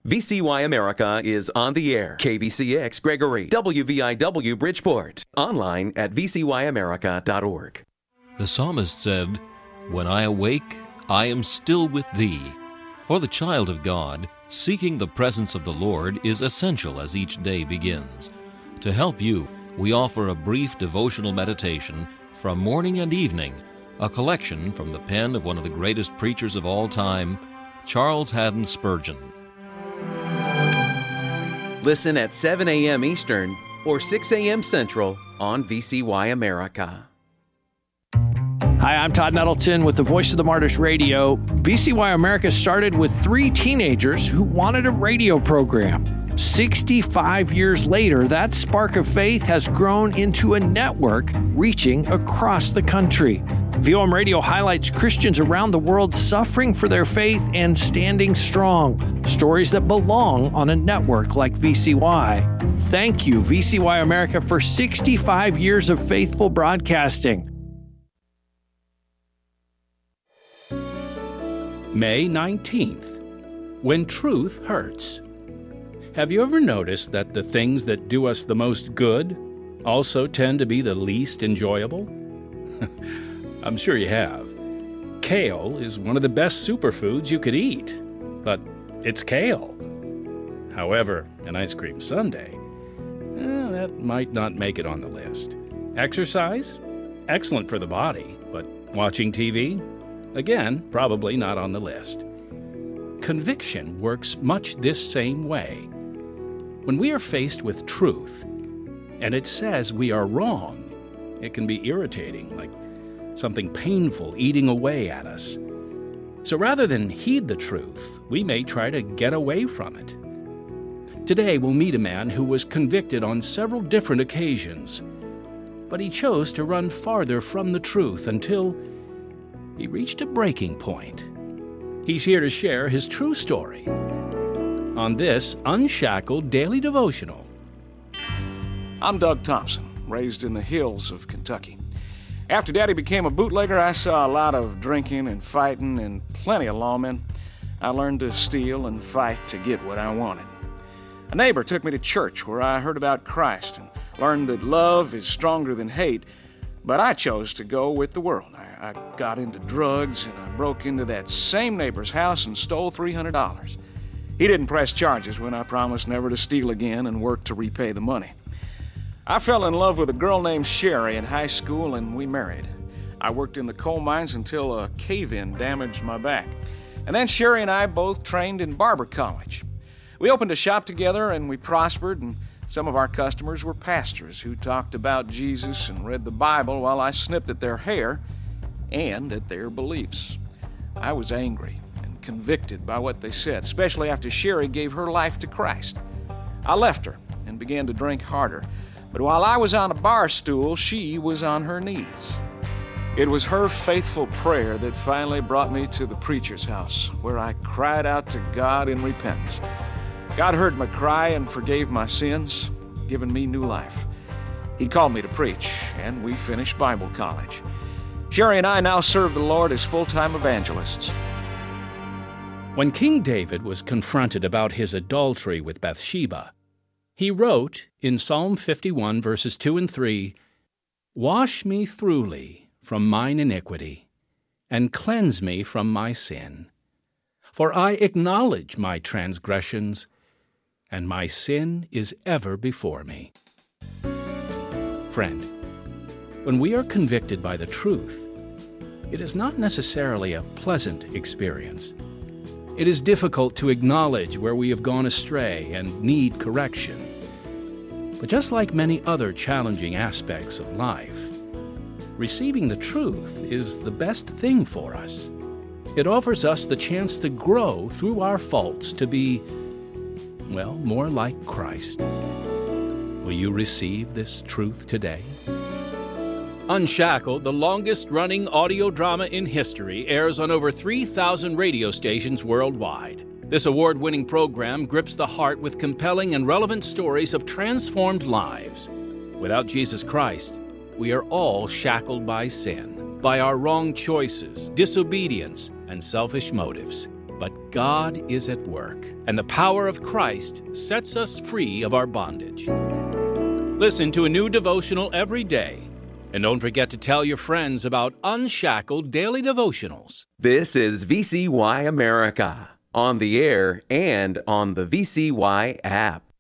VCY America is on the air. KVCX Gregory, WVIW Bridgeport. Online at vcyamerica.org. The psalmist said, "When I awake, I am still with thee." For the child of God, seeking the presence of the Lord is essential as each day begins. To help you, we offer a brief devotional meditation from morning and evening, a collection from the pen of one of the greatest preachers of all time, Charles Haddon Spurgeon. Listen at 7 a.m. Eastern or 6 a.m. Central on VCY America. Hi, I'm Todd Nettleton with the Voice of the Martyrs Radio. VCY America started with 3 teenagers who wanted a radio program. 65 years later, that spark of faith has grown into a network reaching across the country. VOM Radio highlights Christians around the world suffering for their faith and standing strong. Stories that belong on a network like VCY. Thank you, VCY America, for 65 years of faithful broadcasting. May 19th, When Truth Hurts. Have you ever noticed that the things that do us the most good also tend to be the least enjoyable? I'm sure you have. Kale is one of the best superfoods you could eat, but it's kale. However, an ice cream sundae, that might not make it on the list. Exercise? Excellent for the body, but watching TV? Again, probably not on the list. Conviction works much this same way. When we are faced with truth, and it says we are wrong, it can be irritating, like something painful eating away at us. So rather than heed the truth, we may try to get away from it. Today we'll meet a man who was convicted on several different occasions, but he chose to run farther from the truth until he reached a breaking point. He's here to share his true story on this Unshackled Daily Devotional. I'm Doug Thompson, raised in the hills of Kentucky. After Daddy became a bootlegger, I saw a lot of drinking and fighting and plenty of lawmen. I learned to steal and fight to get what I wanted. A neighbor took me to church where I heard about Christ and learned that love is stronger than hate, but I chose to go with the world. I got into drugs and I broke into that same neighbor's house and stole $300. He didn't press charges when I promised never to steal again and work to repay the money. I fell in love with a girl named Sherry in high school and we married. I worked in the coal mines until a cave-in damaged my back. And then Sherry and I both trained in barber college. We opened a shop together and we prospered, and some of our customers were pastors who talked about Jesus and read the Bible while I snipped at their hair and at their beliefs. I was angry and convicted by what they said, especially after Sherry gave her life to Christ. I left her and began to drink harder. But while I was on a bar stool, she was on her knees. It was her faithful prayer that finally brought me to the preacher's house, where I cried out to God in repentance. God heard my cry and forgave my sins, giving me new life. He called me to preach, and we finished Bible college. Sherry and I now serve the Lord as full-time evangelists. When King David was confronted about his adultery with Bathsheba, he wrote in Psalm 51, verses 2 and 3, "Wash me thoroughly from mine iniquity, and cleanse me from my sin. For I acknowledge my transgressions, and my sin is ever before me." Friend, when we are convicted by the truth, it is not necessarily a pleasant experience. It is difficult to acknowledge where we have gone astray and need correction. But just like many other challenging aspects of life, receiving the truth is the best thing for us. It offers us the chance to grow through our faults to be, well, more like Christ. Will you receive this truth today? Unshackled, the longest-running audio drama in history, airs on over 3,000 radio stations worldwide. This award-winning program grips the heart with compelling and relevant stories of transformed lives. Without Jesus Christ, we are all shackled by sin, by our wrong choices, disobedience, and selfish motives. But God is at work, and the power of Christ sets us free of our bondage. Listen to a new devotional every day. And don't forget to tell your friends about Unshackled Daily Devotionals. This is VCY America, on the air and on the VCY app.